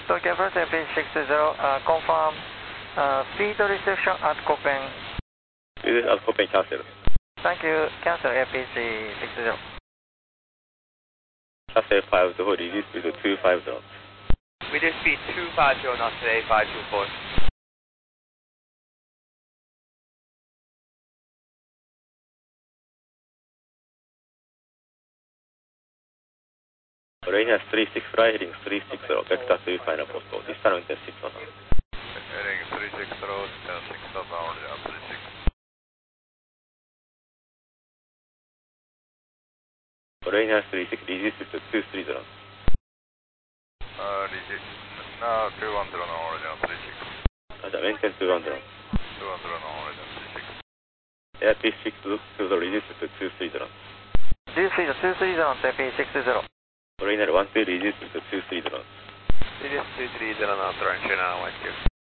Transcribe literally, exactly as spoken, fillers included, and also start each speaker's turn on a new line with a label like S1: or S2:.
S1: Tokyo Airport A P six zero, uh, confirm uh, speed reception at Copen.
S2: Speed at Copen cancel.
S1: Thank you. Cancel A P C six zero.
S2: Cancel five zero, reduce speed to two five zero.
S3: Reduce speed two five zero knots today, five two four.
S2: Rainier three six, fly heading three six zero, vector three final postcode. This time six one.
S4: Heading three six zero, six southbound, three six.
S2: Rainier three six, reduce speed to two three zero.
S4: Uh, reduce, no, two one zero, no, original three six.
S2: じゃあ、maintain two one zero.
S4: two one zero, no, original three six.
S2: A P six zero, reduce speed to two three zero.
S1: two three zero, two three zero to A P six zero.
S2: Rainier one two, reduce speed to two three zero.
S3: Reduce two three zero knots, running two nine one two.